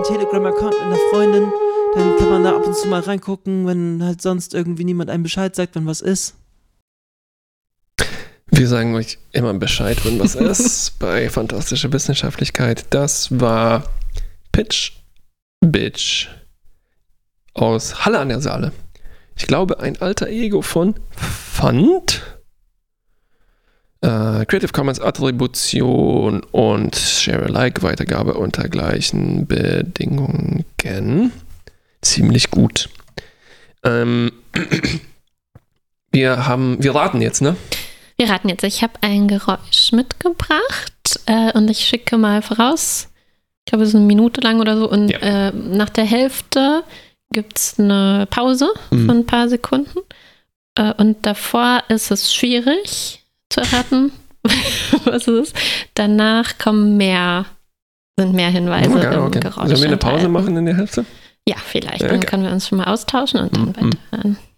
Telegram-Account mit einer Freundin. Dann kann man da ab und zu mal reingucken, wenn halt sonst irgendwie niemand einem Bescheid sagt, wenn was ist. Wir sagen euch immer Bescheid, wenn was ist, bei Fantastische Wissenschaftlichkeit. Das war Pitch Bitch aus Halle an der Saale. Ich glaube, ein alter Ego von Fund. Creative Commons Attribution und Share Alike Weitergabe unter gleichen Bedingungen. Ziemlich gut. Wir raten jetzt, ne? Wir raten jetzt. Ich habe ein Geräusch mitgebracht und ich schicke mal voraus. Ich glaube, es ist eine Minute lang oder so. Und nach der Hälfte gibt es eine Pause von ein paar Sekunden. Und davor ist es schwierig zu erraten, was es ist. Danach sind mehr Hinweise im Geräusch. Sollen wir eine Pause machen in der Hälfte? Ja, vielleicht. Dann können wir uns schon mal austauschen und dann weiterhören.